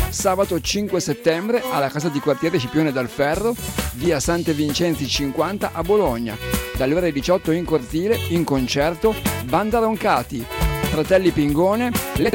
sabato 5 settembre alla casa di quartiere Scipione Dal Ferro, via Sante Vincenzi 50 a Bologna. Dalle ore 18 in cortile, in concerto, Banda Roncati, Fratelli Pingone,